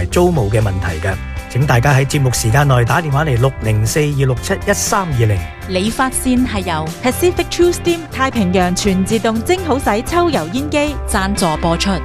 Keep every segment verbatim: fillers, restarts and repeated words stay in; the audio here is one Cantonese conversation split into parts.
埋租務嘅問題嘅。請大家喺節目時間內打電話嚟六零四二六七一三二零。 理髮線係由 Pacific True Steam 太平洋全自動蒸好洗抽油煙機贊助播出。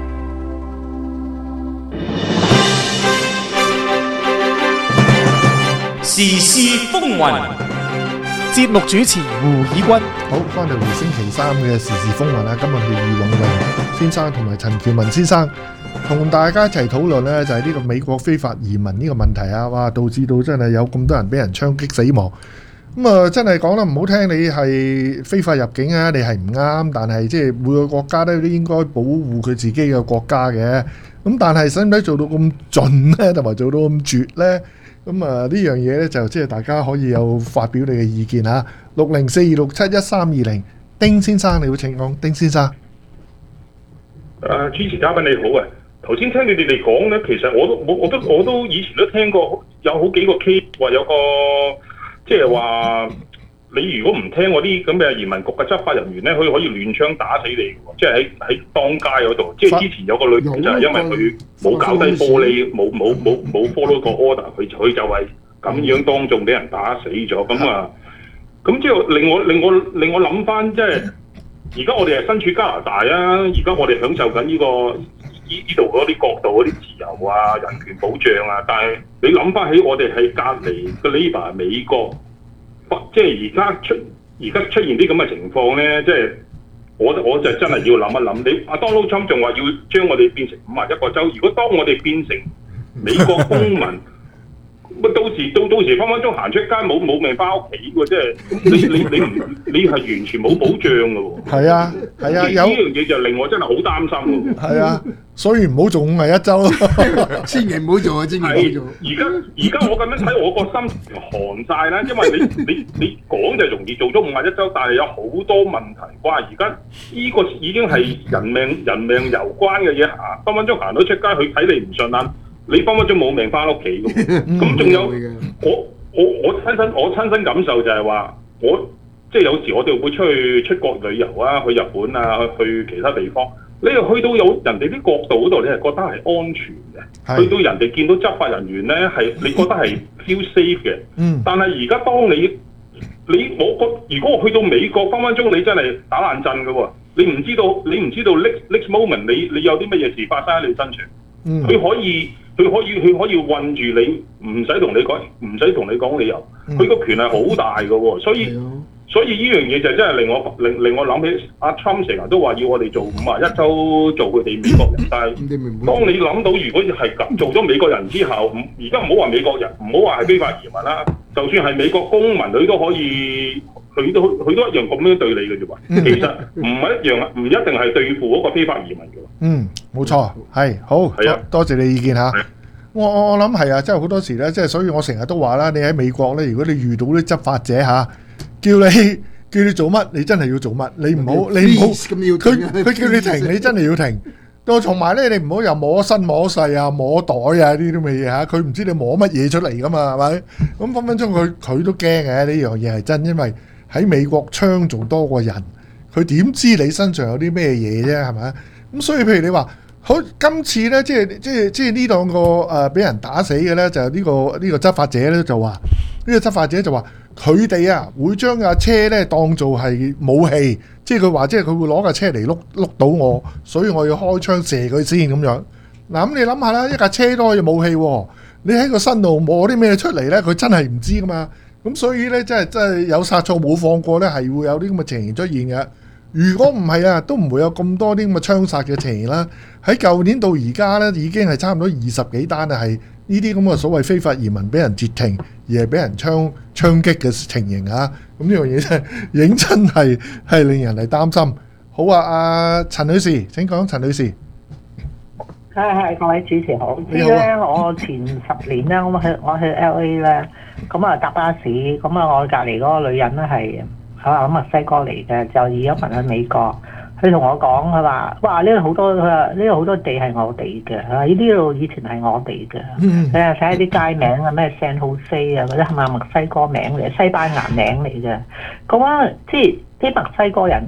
時事風雲， 節目主持胡以軍。 好，翻嚟回星期三嘅時事風雲啦。今日係余永榮先生同埋陳喬文先生同大家一齊討論呢，就係呢個美國非法移民呢個問題啊！哇，導致到真係有咁多人俾人槍擊死亡。咁啊，真係講得唔好聽，你係非法入境啊，你係唔啱。但係即係每個國家咧都應該保護佢自己嘅國家嘅。咁但係使唔使做到咁盡呢？同埋做到咁絕呢？咁啊，呢樣嘢咧就即係大家可以有發表你嘅意見嚇。六零四二六七一三二零，丁先生你好，請講，丁先生。 誒，主持嘉賓你好啊！頭先聽你哋嚟講咧，其實我都我我都我都以前都聽過有好幾個 case 話有個即係話你如果唔聽我啲咁嘅移民局嘅執法人員咧，佢可以亂槍打死你嘅喎，即係喺喺當街嗰度。即係之前有個女人就係因為佢冇搞低玻璃，冇冇冇冇 follow 個 order，佢佢就係咁樣當眾俾人打死咗。咁啊，咁即係令我令我令我諗翻，即係而家我哋係身處加拿大啊，而家我哋享受緊呢個呢呢度嗰啲角度嗰啲自由啊、人權保障啊，但係你諗翻起我哋喺隔離嘅 Labour 美國。即係而家出而家出現啲咁嘅情況咧，即係我我就真係要諗一諗。你阿 Donald Trump 仲話要將我哋變成五十一個州，如果當我哋變成美國公民，乜到時到到時分分鐘行出街冇冇命翻屋企喎！即係你你你唔你係完全冇保障㗎喎。 係啊係啊，有呢樣嘢就令我真係好擔心喎。 係啊，所以唔好做五十一州咯， 千祈唔好做啊！千祈唔好做。 而家而家我咁樣睇，我個心寒晒啦，因為你你你講就容易做咗五十一州，但係有好多問題。哇！而家呢個已經係人命人命攸關嘅嘢，行分分鐘行到出街，佢睇你唔順眼。你分分鐘冇命翻屋企嘅，咁仲有我我我親身我親身感受就係話，我即係有時我哋會出去出國旅遊啊，去日本啊，去其他地方，你又去到有人哋啲國度嗰度，你係覺得係安全嘅，去到人哋見到執法人員咧係你覺得係 feel safe 嘅，嗯，但係而家當你你我覺如果我去到美國分分鐘你真係打爛陣嘅喎，你唔知道你唔知道 next next moment 你你有啲乜嘢事發生喺你身上，嗯，佢可以。佢可以佢可以韞住你，唔使同你講，唔使同你講理由。佢個權係好大嘅喎，所以所以呢樣嘢就真係令我令令我諗起阿 Trump 成日都話要我哋做五十一州做佢哋美國人，但係當你諗到如果係咁做咗美國人之後，而家唔好話美國人，唔好話係非法移民啦，就算係美國公民，佢都可以，佢都佢都一樣咁樣對你嘅啫喎。其實唔係一樣，唔一定係對付嗰個非法移民嘅。嗯， 冇錯，係好，係啊，多謝你意見嚇。我我我諗係啊，即係好多時咧，即係所以我成日都話啦，你喺美國咧，如果你遇到啲執法者嚇，叫你叫你做乜，你真係要做乜，你唔好你唔好，佢佢叫你停，你真係要停。到同埋咧，你唔好又摸身摸勢啊，摸袋啊呢啲咁嘅嘢嚇，佢唔知你摸乜嘢出嚟噶嘛，係咪？咁分分鐘佢佢都驚嘅，呢樣嘢係真，因為喺美國槍仲多過人，佢點知你身上有啲咩嘢啫？係咪？咁所以譬如你話。好，今次咧，即係即係即係呢兩個誒俾人打死嘅咧，就係呢個呢個執法者咧就話，呢個執法者就話佢哋啊會將架車咧當做係武器，即係佢話即係佢會攞架車嚟碌碌到我，所以我要開槍射佢先咁樣。嗱咁你諗下啦，一架車都可以武器喎，你喺個身度摸啲咩出嚟咧？佢真係唔知噶嘛。咁所以咧，真係真係有殺錯冇放過咧，係會有啲咁嘅情形出現嘅。如果唔係啊，都唔會有咁多啲咁嘅槍殺嘅情形啦。喺舊年到而家咧，已經係差唔多二十幾單啊，係呢啲咁嘅所謂非法移民俾人截停，而係俾人槍槍擊嘅情形啊。咁呢樣嘢真係認真係係令人嚟擔心。好啊，阿陳女士請講，陳女士。 係係，各位主持好。知咧，我前十年咧，我去我去 L A 咧，咁啊搭巴士，咁啊我隔離嗰個女人咧係。啊，咁墨西哥嚟嘅，就移咗民去美國。佢同我講，佢話：哇，呢度好多，佢話呢度好多地係我哋嘅。啊，呢啲度以前係我哋嘅。你係睇下啲街名啊，咩 San Jose 啊，嗰啲係咪墨西哥名嚟？西班牙名嚟嘅。咁啊，即係啲墨西哥人，即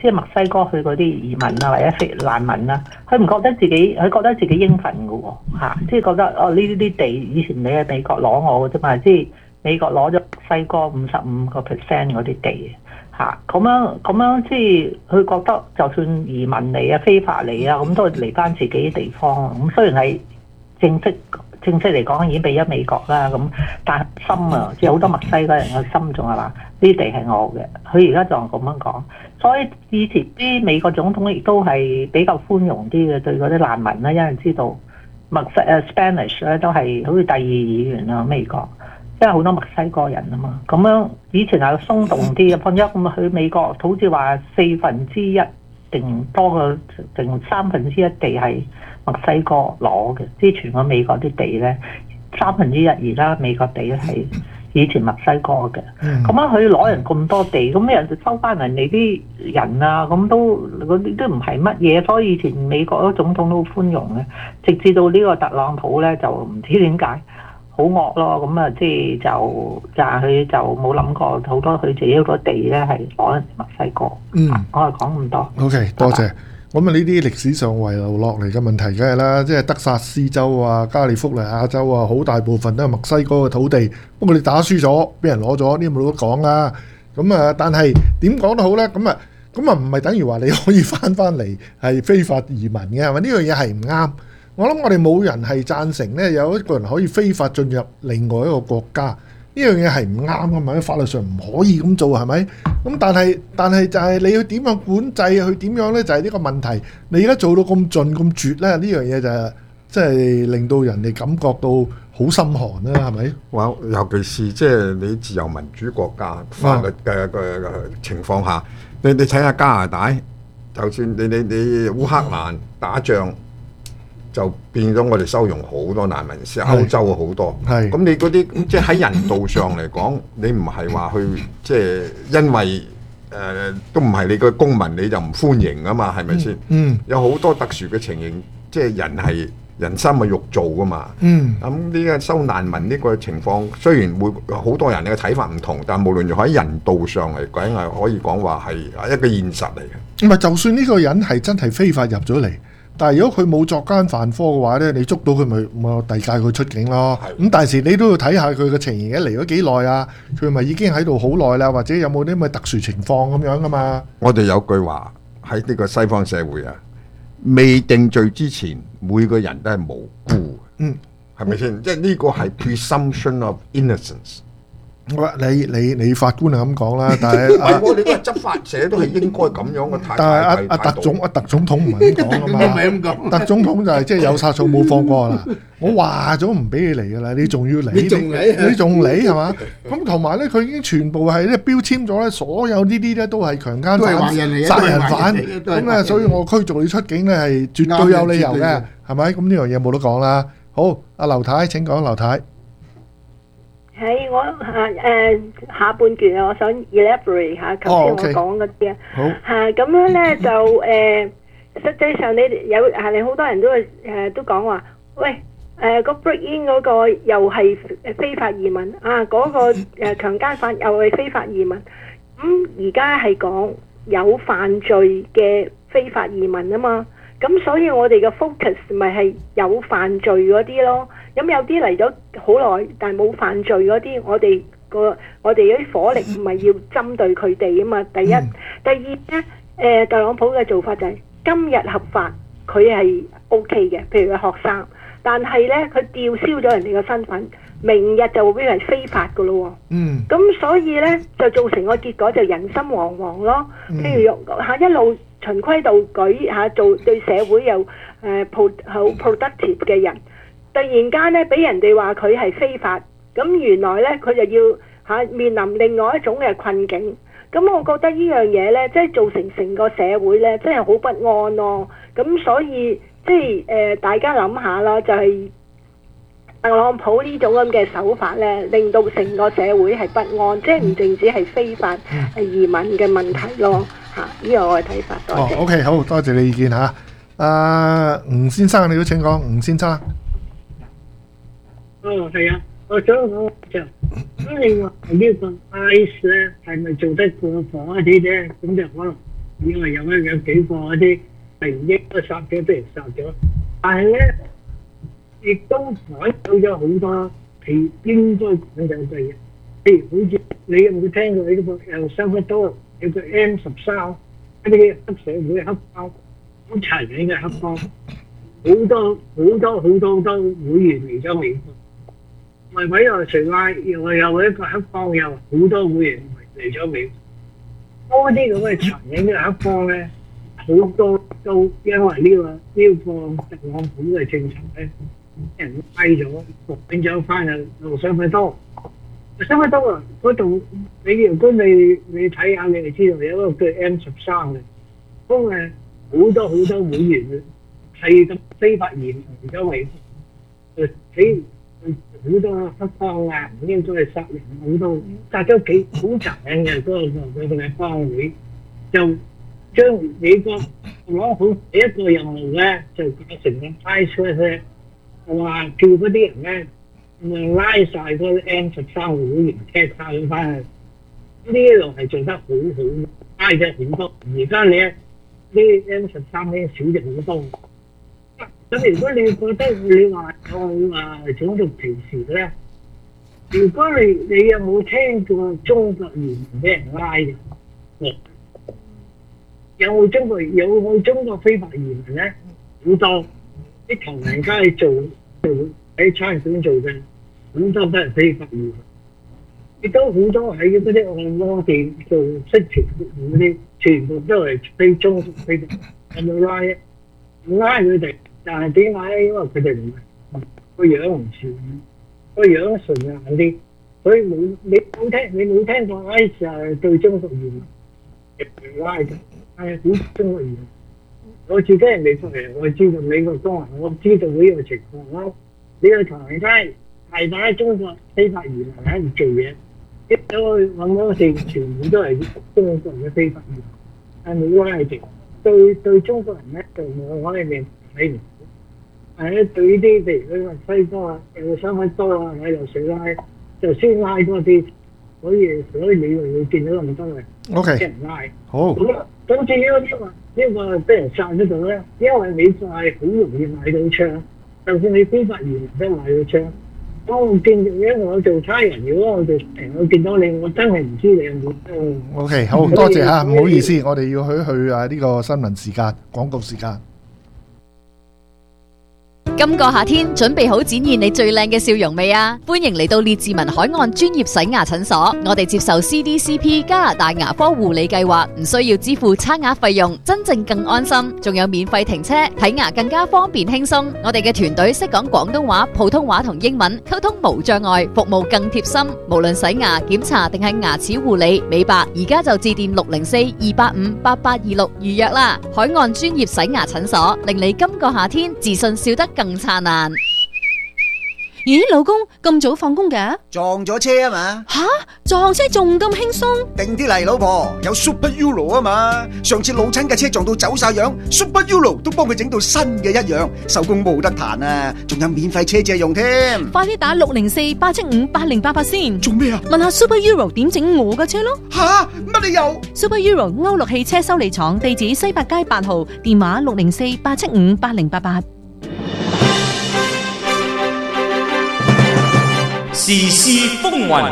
即係墨西哥去嗰啲移民啊或者非難民啊，佢唔覺得自己佢覺得自己應份嘅喎嚇，即係覺得哦呢啲地以前你喺美國攞我嘅啫嘛，即係美國攞咗墨西哥五十五個 percent 嗰啲地嚇，咁樣咁樣即係佢覺得就算移民嚟啊非法嚟啊，咁都係嚟翻自己地方。咁雖然係正式正式嚟講已經俾咗美國啦，咁但係心啊，即係好多墨西哥人嘅心仲係話呢地係我嘅，佢而家就係咁樣講。所以以前啲美國總統亦都係比較寬容啲嘅對嗰啲難民啦，因為知道墨西誒 Spanish 咧都係好似第二語言啊美國，因為好多墨西哥人啊嘛，咁樣以前係鬆動啲嘅，分一咁去美國好似話四分之一定多過定三分之一地係墨西哥攞嘅，即係全個美國啲地咧三分之一而家美國地咧係以前墨西哥嘅，咁樣佢攞人咁多地，咁人就收翻人哋啲人啊，咁都嗰啲都唔係乜嘢，所以以前美國嗰總統都好寬容嘅，直至到呢個特朗普咧就唔知點解好惡咯，咁啊即係就就係佢就冇諗過好多佢自己嗰個地咧係攞人墨西哥。 嗯， 我係講咁多。 OK， 多謝。咁啊，呢啲歷史上遺留落嚟嘅問題，梗係啦，即係德薩斯州啊、加利福尼亞州啊，好大部分都係墨西哥嘅土地。不過你打輸咗，俾人攞咗，呢冇得講啦。咁啊，但係點講都好咧，咁啊，咁啊唔係等於話你可以翻翻嚟係非法移民嘅，係咪？呢樣嘢係唔啱。我諗我哋冇人係贊成咧，有一個人可以非法進入另外一個國家。呢樣嘢係唔啱㗎嘛？喺法律上唔可以咁做，係咪？咁但係但係就係你要點樣管制佢點樣咧？就係呢個問題。你而家做到咁盡咁絕咧，呢樣嘢就係即係令到人哋感覺到好心寒啦，係咪？ 哇！尤其是即係你自由民主國家法律嘅嘅情況下，你你睇下加拿大，就算你你你烏克蘭打仗。就變咗我哋收容好多難民，是歐洲好多。係咁，你嗰啲即係喺人道上嚟講，你唔係話去即係因為誒、呃、都唔係你個公民你就唔歡迎啊嘛，係咪先？嗯，有好多特殊嘅情形，即係人係人心嘅肉做噶嘛。嗯，咁呢個收難民呢個情況，雖然會好多人嘅睇法唔同，但無論如何喺人道上嚟講，係可以講話係一個現實嚟嘅。 唔係，就算呢個人係真係非法入咗嚟。但係如果佢冇作奸犯科嘅話咧，你捉到佢咪咪遞解佢出境咯。咁但係你都要睇下佢嘅情形，而家嚟咗幾耐啊？佢咪已經喺度好耐啦，或者有冇啲咩特殊情況咁樣噶嘛？ 我哋有句話喺呢個西方社會啊，未定罪之前，每個人都係無辜。嗯，係咪先？即係呢個係 presumption of innocence。 你你你法官係咁講啦，但係唔係我哋個執法者都係應該咁樣嘅態度。 但係阿阿特總阿特總統唔係咁講啊嘛，唔係咁講。特總統就係即係有殺錯冇放過啦。我話咗唔俾你嚟㗎啦，你仲要嚟？你仲嚟？你仲嚟係嘛？咁同埋咧，佢已經全部係咧標籤咗咧，所有呢啲咧都係強姦犯、殺人犯。咁啊，所以我驅逐你出境咧係絕對有理由嘅，係咪？咁呢樣嘢冇得講啦。好，阿劉太請講，劉太。 喺我嚇誒下半段啊，我想 elaborate 下頭先我講嗰啲啊。好嚇咁樣咧就誒，實際上你有係你好多人都誒都講話，喂誒個 break in 嗰個又係非法移民啊，嗰個誒強姦犯又係非法移民。咁而家係講有犯罪嘅非法移民啊嘛，咁所以我哋嘅 focus 咪係有犯罪嗰啲咯。咁有啲嚟咗好耐，但係冇犯罪嗰啲，我哋個我哋嗰啲火力唔係要針對佢哋啊嘛。第一，嗯、第二咧，誒、呃、特朗普嘅做法就係、是、今日合法，佢係 O K 嘅，譬如佢學生，但係咧佢吊銷咗人哋嘅身份，明日就會變為非法噶咯。嗯，咁所以咧就造成個結果就人心惶惶咯。譬如嚇一路循規蹈矩嚇做對社會又誒 pro 好 productive 嘅人。突然間咧，俾人哋話佢係非法，咁原來咧佢就要嚇、啊、面臨另外一種嘅困境。咁我覺得呢樣嘢咧，即係造成成個社會咧，真係好不安咯。咁所以即係誒、呃，大家諗下啦，就係、是、特朗普呢種咁嘅手法咧，令到成個社會係不安，即係唔淨止係非法移民嘅問題咯。嚇、啊，呢個我嘅睇法。多謝。 哦，OK，好多謝你意見嚇。阿吳先生，你都請講，吳先生。 哦，係啊，我想講就咁，你話呢個 I C E 咧係咪做得過火啲咧？咁就可能以為有咧有幾個嗰啲係唔應該殺嘅，俾人殺咗。但係咧，亦都改到咗好多係應該講就嘅嘢。譬如好似你有冇聽過呢個有新加坡有個 M 十三一啲黑社會黑幫，好殘忍嘅黑幫，好多好多好多好多會員嚟咗美國。咪委內瑞拉又有一個黑幫，有好多會員嚟咗美國。多啲咁嘅殘忍嘅黑幫咧，好多都因為呢個呢個特朗普嘅政策咧，俾人拉咗，變咗翻去路上去多。上去多啊！嗰度你如果你你睇下，你哋知道有一個叫 M 十三嘅，咁誒好多好多會員係咁非法移民嚟咗美國，誒喺好多黑幫啊，唔應該係殺人，好多殺咗幾好殘忍嘅嗰個佢哋嘅幫會，就將美國攞好第一個任務咧，就搞成個派出去，話叫嗰啲人咧。咁拉晒嗰啲 M 十三嘅會員踢晒佢翻去，呢一路係做得好好，拉咗好多。而家你咧，呢 M 十三咧少咗好多。咁如果你覺得你話我話種族歧視咧，如果你你有冇聽過中國移民俾人拉嘅？有冇中國有冇中國非法移民咧？好多啲唐人街做做。喺餐館做嘅，好多都係非法移民，亦都好多喺嗰啲按摩店做色情服務嗰啲，全部都係非中國非法。有冇拉啊？拉佢哋，但係點解咧？因為佢哋唔係個樣唔似，個樣純硬啲，所以冇你冇聽你冇聽過 I C E 係對中國移民拉嘅，係好中國移民。我自己係美國人，我知道美國公民，我知道呢個情況啦。你去唐人街係打中國非法移民喺度做嘢，一走去揾嗰地全部都係中國嘅非法移民，係冇拉嘅。對對中國人咧，就我哋面睇唔到。係咧，對呢啲譬如佢話西方啊，又想揾多啊，喺度水拉，就先拉多啲。所以所以你會見到咁多嘅 OK 俾人拉。 好。 咁至於嗰啲話呢個俾人殺咗度咧，因為美國係好容易買到槍。就算你非法移民都買到槍，我見因為我做差人，如果我做我見到你，我真係唔知你有冇槍。 O K，好多謝嚇，唔好意思，我哋要去去啊呢個新聞時間、廣告時間。 今個夏天準備好展現你最靚嘅笑容未啊？歡迎嚟到列治文海岸專業洗牙診所，我哋接受 C D C P 加拿大牙科護理計劃，唔需要支付差額費用，真正更安心，仲有免費停車，睇牙更加方便輕鬆。我哋嘅團隊識講廣東話、普通話同英文，溝通無障礙，服務更貼心。無論洗牙、檢查定係牙齒護理、美白，而家就致電六零四二八五八八二六預約啦。海岸專業洗牙診所，令你今個夏天自信笑得更燦爛。 咦，老公咁早放工嘅？ 撞咗車啊嘛！ 吓，撞車仲咁輕鬆？ 定啲嚟，老婆，有 Super Euro 啊嘛！上次老親嘅車撞到走晒樣 ，Super Euro 都幫佢整到新嘅一樣，手工冇得彈啊！仲有免費車借用添。 快啲打六零四八七五八零八八先。 做咩啊？ 問下 Super Euro 點整我嘅車咯。 吓，乜你又 ？Super Euro 歐陸汽車修理廠，地址西八街八號，電話六零四八七五八零八八。 時事風雲，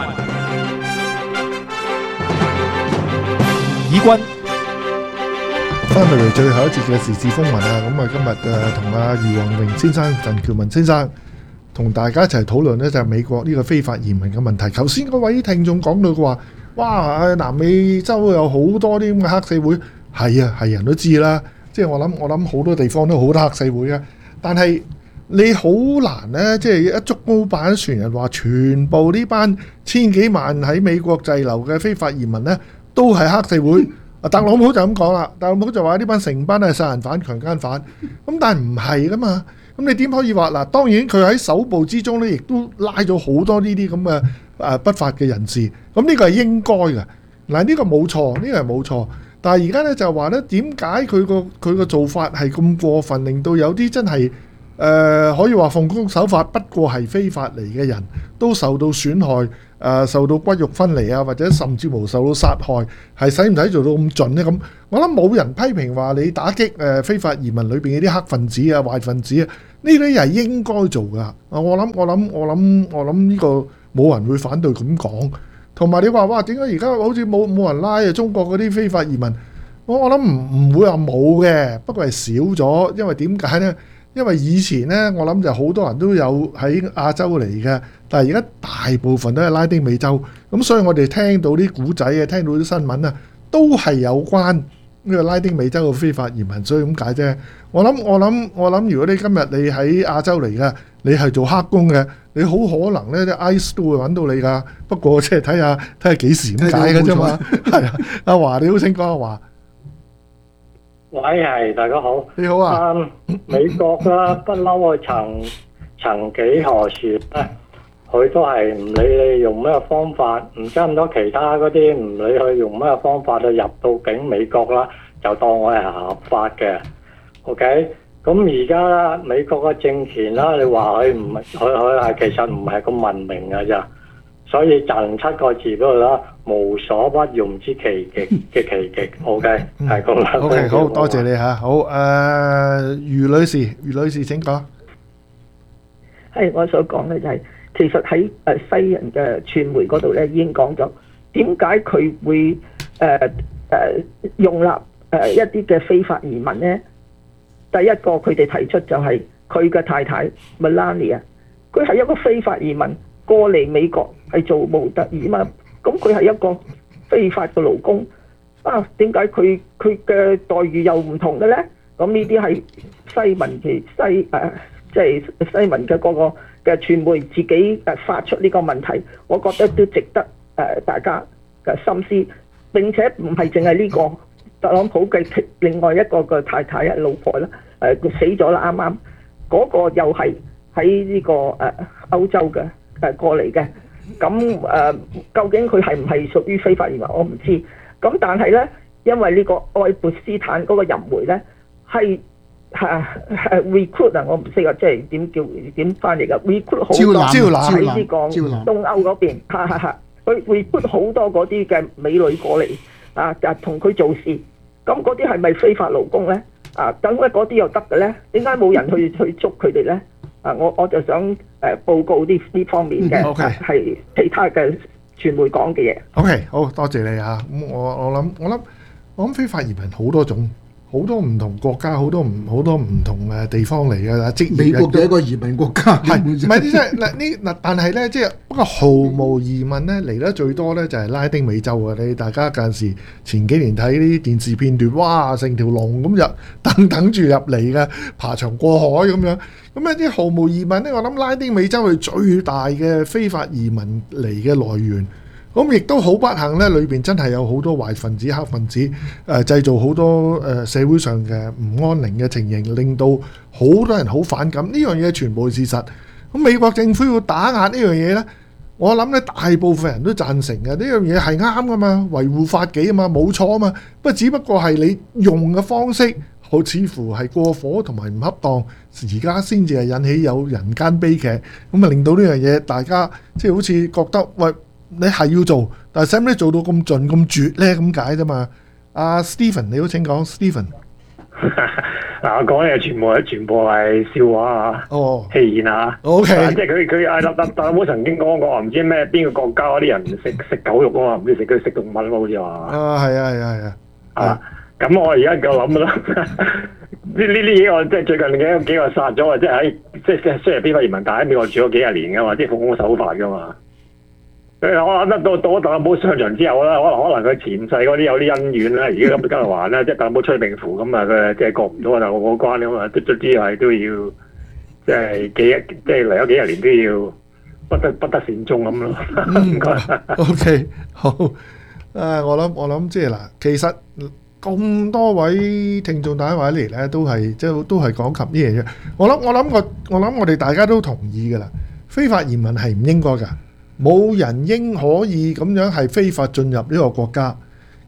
以軍翻到嚟最後一節嘅時事風雲啊！咁啊，今日誒同阿余宏榮先生、陳喬文先生同大家一齊討論呢，就係美國呢個非法移民嘅問題。頭先嗰位聽眾講到嘅話，哇！南美洲有好多啲咁嘅黑社會，係啊，係人都知啦。即係我諗，我諗好多地方都好多黑社會啊，但係你好難呢，即係一竹篙打一船人，話全部呢班千幾萬喺美國滯留嘅非法移民呢，都係黑社會。啊，特朗普就咁講啦，特朗普就話呢班成班係殺人犯、強姦犯。咁但係唔係噶嘛？咁你點可以話嗱？當然佢喺搜捕之中呢，亦都拉咗好多呢啲咁嘅誒不法嘅人士。咁呢個係應該嘅。嗱，呢個冇錯，呢個係冇錯。但係而家呢就話呢，點解佢個佢個做法係咁過分，令到有啲真係誒誒可以話奉公守法，不過係非法嚟嘅人都受到損害，誒受到骨肉分離啊，或者甚至乎受到殺害，係使唔使做到咁盡呢？咁我諗冇人批評話你打擊誒非法移民裏邊嗰啲黑分子啊、壞分子啊，呢啲係應該做噶。啊，我諗我諗我諗我諗呢個冇人會反對咁講。同埋你話哇，點解而家好似冇冇人拉啊？中國嗰啲非法移民，我我諗唔唔會話冇嘅，不過係少咗。因為點解呢？因為以前呢，我諗就好多人都有喺亞洲嚟嘅，但係而家大部分都係拉丁美洲，咁所以我哋聽到啲古仔啊，聽到啲新聞啊，都係有關呢個拉丁美洲嘅非法移民，所以咁解啫。我諗我諗我諗，如果你今日你喺亞洲嚟嘅，你係做黑工嘅，你好可能呢啲 I C E 都會揾到你㗎。不過即係睇下睇下幾時咁解嘅啫嘛。係啊，阿華你好，請講阿華。 喂，係大家好， 你好啊。 嗯、美國啦，不嬲佢曾曾幾何時咧，佢都係唔理你用咩方法，唔差唔多其他嗰啲唔理佢用咩方法就入到境美國啦，就當我係合法嘅。OK，咁而家啦，美國嘅政權啦，你話佢唔係佢佢係其實唔係咁文明㗎咋，所以就七個字嗰度啦。無所不用之奇極嘅奇極 ，OK， 係咁啦。 OK， 好多謝你嚇。好，誒，余女士，余女士請講。 係，我所講嘅就係、是，其實喺誒西人嘅傳媒嗰度咧，已經講咗點解佢會誒誒、呃呃、容納誒一啲嘅非法移民咧。第一個佢哋提出就係佢嘅太太 Melania， 佢係一個非法移民過嚟美國係做模特兒嘛。咁佢係一個非法嘅勞工啊？點解佢佢嘅待遇又唔同嘅咧？咁呢啲係西文嘅西誒，即係西文嘅嗰個嘅傳媒自己誒發出呢個問題，我覺得都值得誒大家嘅深思。並且唔係淨係呢個特朗普嘅另外一個嘅太太啊老婆啦，誒佢死咗啦啱啱，嗰個又係喺呢個誒歐洲嘅誒過嚟嘅。咁誒、呃，究竟佢係唔係屬於非法移民？我唔知。咁但係咧，因為呢個愛潑斯坦嗰個淫媒咧，係係係 recruit 啊，我唔識啊，即係點叫點翻嚟㗎 recruit 好多喺呢個東歐嗰邊，係係係，佢 recruit 好多嗰啲嘅美女過嚟啊，就同佢做事。咁嗰啲係咪非法勞工咧？啊，咁咧嗰啲又得嘅咧？點解冇人去去捉佢哋咧？啊！我我就想誒、呃、報告啲呢方面嘅係、嗯、其他嘅傳媒講嘅嘢。 OK， 好多謝你嚇。咁我我諗我諗我諗非法移民好多種，好多唔同國家，好多唔好多唔同嘅地方嚟嘅啦。即美國就係一個移民國家， 係唔係？即係嗱呢嗱，但係咧，即係不過毫無疑問咧，嚟得最多咧就係拉丁美洲啊！你大家近時前幾年睇啲電視片段，哇，成條龍咁入等等住入嚟嘅，爬牆過海咁樣。咁啊啲毫無疑問咧，我諗拉丁美洲係最大嘅非法移民嚟嘅來源。咁亦都好不幸咧，裏邊真係有好多壞分子、黑分子，誒、呃、製造好多誒、呃、社會上嘅唔安寧嘅情形，令到好多人好反感。呢樣嘢全部係事實。咁美國政府要打壓呢樣嘢呢，我諗咧大部分人都贊成嘅。呢樣嘢係啱噶嘛，維護法紀啊嘛，冇錯啊嘛。不過只不過係你用嘅方式，好似乎係過火同埋唔恰當，而家先至係引起有人間悲劇。咁啊，令到呢樣嘢大家即係好似覺得喂。你係要做，但係使唔使做到咁盡咁絕咧？咁解啫嘛。阿 Stephen， 你好，請講 Stephen。 嗱，我講嘅全部全部係笑話啊， 哦， 戲言啊。 O K。 即係佢佢阿特特特朗普曾經講過話，唔知咩邊個國家嗰啲人食食狗肉啊嘛，唔知食佢食動物啊嘛，好似話。啊，係啊，係啊，係啊。啊，咁我而家就諗啦，呢呢啲嘢我即係最近幾幾個殺咗啊！即係喺即係即係雖然非法移民，但喺美國住咗幾廿年噶嘛，即係奉公守法噶嘛。我諗得到到特朗普上場之後啦，可能可能佢前世嗰啲有啲恩怨啦，而家咁今日還啦，即係特朗普吹病符咁啊，佢即係過唔到特朗普關咁啊，卒之係都要即係幾即係嚟咗幾廿年都要不得不得善終咁咯。唔該。 O K， 好。誒，我諗我諗即係嗱，其實咁多位聽眾打電話嚟咧，都係即係都係講及呢樣嘢。我諗我諗我我諗我哋大家都同意㗎啦，非法移民係唔應該㗎。冇人應可以咁樣係非法進入呢個國家，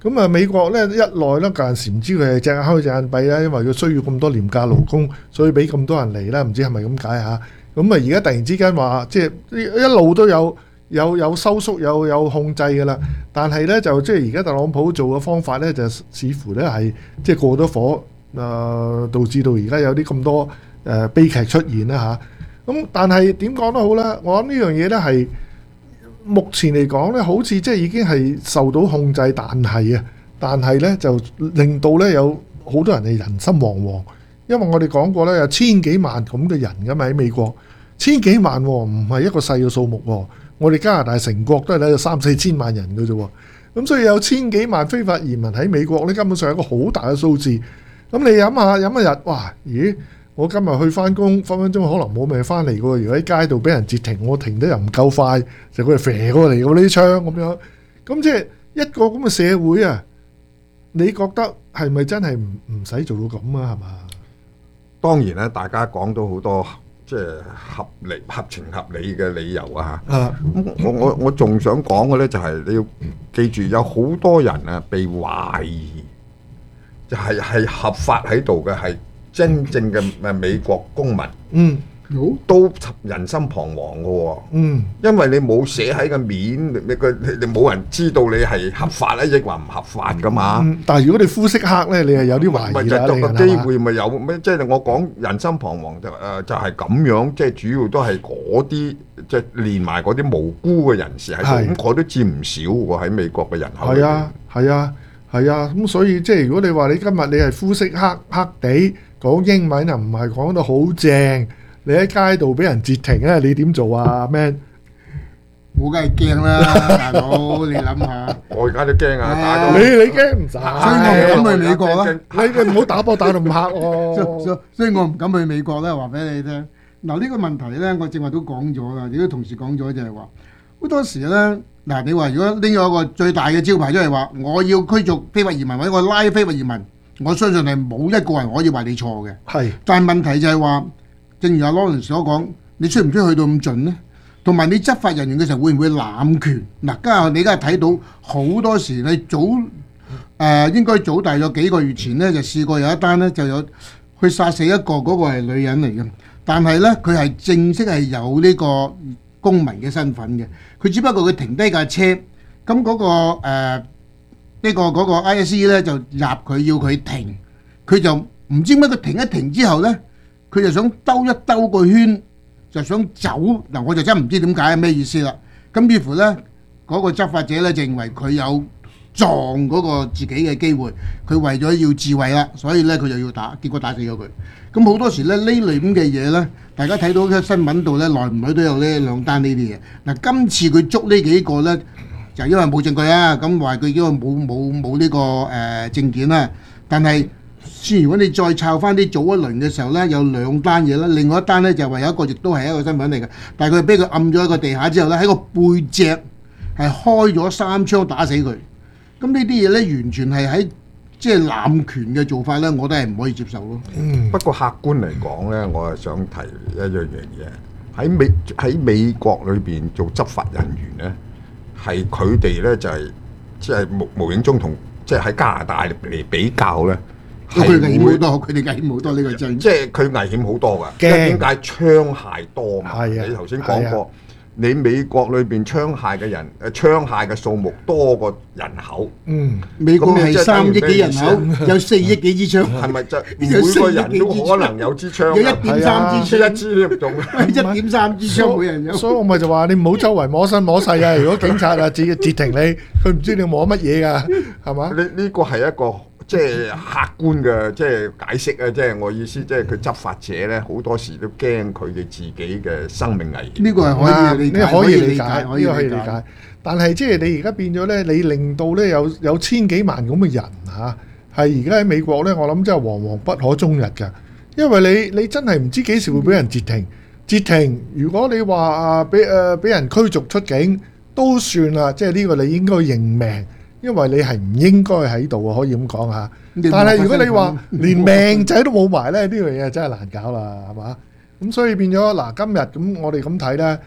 咁啊，美國咧一來咧，嗰陣時唔知佢係隻眼開隻眼閉啦，因為佢需要咁多廉價勞工，所以俾咁多人嚟啦，唔知係咪咁解嚇？咁啊，而家突然之間話，即係一路都有有有收縮，有有控制㗎啦。但係咧就即係而家特朗普做嘅方法咧，就似乎咧係即係過咗火，誒、呃、導致到而家有啲咁多誒、呃、悲劇出現啦嚇。咁、啊、但係點講都好啦，我諗呢樣嘢咧係。目前嚟講咧，好似即係已經係受到控制，但係啊，但係咧就令到咧有好多人係人心惶惶，因為我哋講過咧有千幾萬咁嘅人㗎嘛喺美國，千幾萬喎，唔係一個細嘅數目喎。我哋加拿大成國都係咧有三四千萬人嘅啫喎，咁所以有千幾萬非法移民喺美國咧，根本上係一個好大嘅數字。咁你諗下諗一日，哇，咦？我今日去翻工，分分鐘可能冇命翻嚟嘅喎。如果喺街度俾人截停，我停得又唔夠快，就佢哋射過嚟喎呢啲槍咁樣。咁即係一個咁嘅社會啊，你覺得係咪真係唔唔使做到咁啊？係嘛？ 當然咧，大家講到好多即係合理、合情合理嘅理由啊嚇。 啊， 我我我仲想講嘅咧就係你要記住，有好多人啊被懷疑，就係係合法喺度嘅係。真正嘅誒美國公民， 嗯， 都人心彷徨嘅喎， 嗯， 因為你冇寫喺個面，你個你你冇人知道你係合法咧，抑或唔合法噶嘛。 嗯，但係如果你膚色黑咧，你係有啲懷疑啦。 咪就係個機會咪有咩？即係我講人心彷徨就誒就係咁樣，即係主要都係嗰啲即係連埋嗰啲無辜嘅人士喺度，咁我都佔唔少喎喺美國嘅人口。 係啊，係啊，係啊，咁所以即係如果你話你今日你係膚色黑黑地。講英文又唔係講到好正，你喺街度俾人截停咧，你點做啊 ，Man？ 我梗係驚啦，大佬，你諗下。 我而家都驚啊！打到你你驚唔使， 所以我唔敢去美國啦。 你你唔好打波打到咁黑喎。 所所以我唔敢去美國咧，話俾你聽。嗱呢個問題咧，我正話都講咗啦，亦都同時講咗就係話，好多時咧，嗱你話如果拎咗一個最大嘅招牌，即係話我要驅逐非法移民或者我拉非法移民。我相信係冇一個人可以話你錯嘅， 係。但係問題就係話，正如阿 Lawrence 所講，你需唔需要去到咁盡呢？同埋你執法人員嘅時候會唔會濫權？嗱，家下你而家睇到好多時，你早誒、呃、應該早大約幾個月前呢，就試過有一單呢，就有去殺死一個嗰、嗰個係女人嚟嘅，但係呢，佢係正式係有呢個公民嘅身份嘅，佢只不過佢停低架車，咁嗰、嗰個、呃呢個嗰個 I S E 咧就入佢要佢停，佢就唔知點解佢停一停之後咧，佢就想兜一兜個圈，就想走嗱，我就真係唔知點解係咩意思啦。咁於乎咧，嗰個執法者咧就認為佢有撞嗰個自己嘅機會，佢為咗要自衛啦，所以咧佢就要打，結果打死咗佢。咁好多時咧呢類咁嘅嘢咧，大家睇到嘅新聞度咧，耐唔耐都有呢兩單呢啲嘢。嗱，今次佢捉呢幾個咧。就因為冇證據啊，咁話佢因為冇冇冇呢個誒證件啦。但係先如果你再抄翻啲早一輪嘅時候咧，有兩單嘢啦。另外一單咧就話有一個亦都係一個新聞嚟嘅，但係佢俾佢按咗喺個地下之後咧，喺個背脊係開咗三槍打死佢。咁呢啲嘢咧完全係喺即係濫權嘅做法咧，我都係唔可以接受咯。 嗯，不過客觀嚟講咧，我係想提一樣嘢，喺美喺美國裏邊做執法人員咧。係佢哋咧就係即係無無影中同即係喺加拿大嚟比較咧， 佢危險好多，佢哋危險好多呢個真。 即係佢危險好多㗎，點解槍械多嘛？ 係啊， 你頭先講過，你美國裏邊槍械嘅人誒槍械嘅數目多過人口。 嗯， 美國係三億幾人口，有四億幾支槍。 係咪就每個人都可能有支槍？ 有一點三支槍， 一支都仲一點三支槍每人有。 所以我咪就話你唔好周圍摸身摸勢啊！如果警察啊截截停你，佢唔知你摸乜嘢㗎，係嘛？ 呢呢個係一個即係客觀嘅即係解釋啊！即係我意思，即係佢執法者咧好多時都驚佢哋自己嘅生命危險。 呢個係可以理解， 可以理解， 呢個可以理解。但係即係你而家變咗咧，你令到咧有有千幾萬咁嘅人嚇，係而家喺美國咧，我諗真係惶惶不可終日㗎。因為你你真係唔知幾時會俾人截停，截停。如果你話啊俾誒俾人驅逐出境都算啦，即係呢個你應該認命。因為你係唔應該喺度啊，可以咁講下。但係如果你話連命仔都冇埋咧，呢樣嘢真係難搞啦，係嘛？咁所以變咗嗱，今日咁我哋咁睇咧，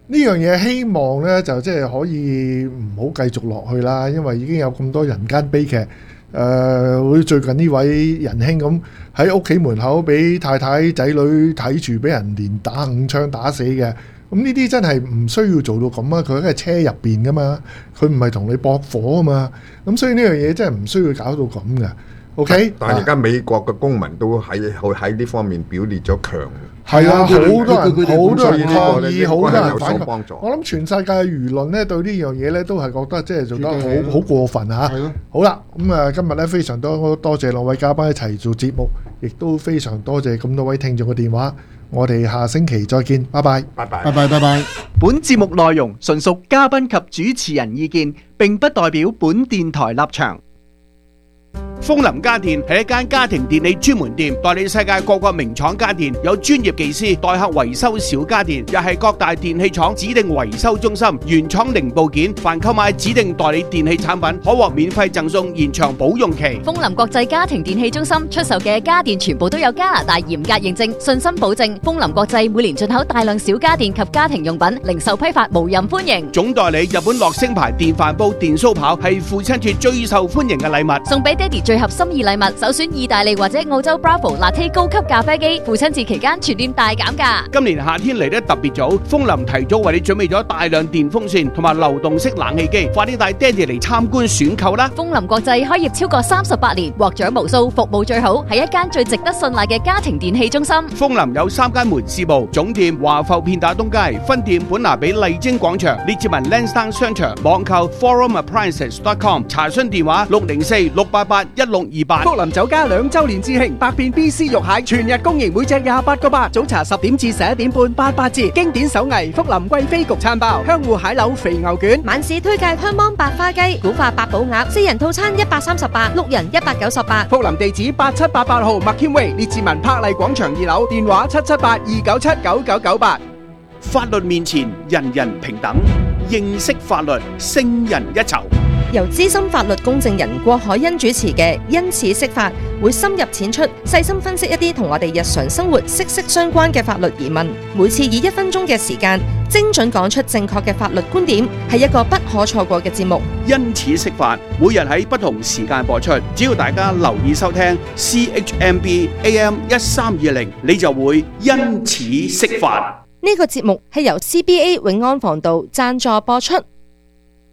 呢樣嘢希望呢，就即係可以唔好繼續落去啦，因為已經有咁多人間悲劇。誒、呃，好似最近呢位仁兄咁喺屋企門口俾太太仔女睇住，俾人連打五槍打死嘅。咁呢啲真係唔需要做到咁啊！佢喺車入邊噶嘛，佢唔係同你駁火啊嘛。咁所以呢樣嘢真係唔需要搞到咁嘅。OK， 但係而家美國嘅公民都喺喺呢方面表列咗強。 係啊，好多人好多人抗議，好多人反幫助。 我諗全世界嘅輿論咧對呢樣嘢咧都係覺得即係做得好好過分嚇。好啦，咁啊今日咧非常多多謝兩位嘉賓一齊做節目，亦都非常多謝咁多位聽眾嘅電話。我哋下星期再見，拜拜， 拜拜， 拜拜，拜拜。 本節目內容純屬嘉賓及主持人意見，並不代表本電台立場。 風林家電係一間家庭電器專門店，代理世界各個名廠家電，有專業技師代客維修小家電，又係各大電器廠指定維修中心，原廠零部件，凡購買指定代理電器產品，可獲免費贈送延長保用期。 風林國際家庭電器中心出售嘅家電全部都有加拿大嚴格認證，信心保證。風林國際每年進口大量小家電及家庭用品，零售批發無任歡迎。 總代理日本樂聲牌電飯煲、電酥刨係父親節最受歡迎嘅禮物， 送俾爹哋最合心意禮物，首選意大利或者澳洲 Bravo Latte 高級咖啡機，父親節期間全店大減價。 今年夏天嚟得特別早，風林提早為你準備咗大量電風扇同埋流動式冷氣機，快啲帶爹哋嚟參觀選購啦！ 風林國際開業超過三十八年，獲獎無數，服務最好，係一間最值得信賴嘅家庭電器中心。 風林有三間門市部，總店華埠片打東街，分店本拿比麗晶廣場，列治文 Lansdowne 商場，網購 forum appliances dot com， 查詢電話六零四六八八一六二八。 福林酒家兩週年致慶，百變 B C 肉蟹全日供應，每隻廿八個八。早茶十點至十一點半，八八折。經典手藝福林貴妃焗餐包，香芋蟹柳肥牛卷。 晚市推介香芒白花雞、古法八寶鴨，四人套餐一百三十八，六人一百九十八。 福林地址八七八八號麥堅威列治文柏麗廣場二樓，電話七七八二九七九九九八。 法律面前人人平等，認識法律勝人一籌。 由資深法律公證人郭海欣主持嘅《因此釋法》，會深入淺出，細心分析一啲同我哋日常生活息息相關嘅法律疑問。每次以一分鐘嘅時間，精準講出正確嘅法律觀點，係一個不可錯過嘅節目。 因此釋法，每日喺不同時間播出，只要大家留意收聽 C H M B A M 一三二零，你就會因此釋法。 呢個節目係由 C B A 永安防道贊助播出。